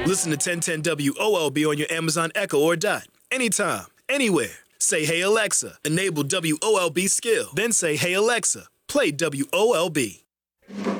Listen to 1010 WOLB on your Amazon Echo or Dot. Anytime, anywhere. Say, hey, Alexa, enable WOLB skill. Then say, hey, Alexa, play WOLB.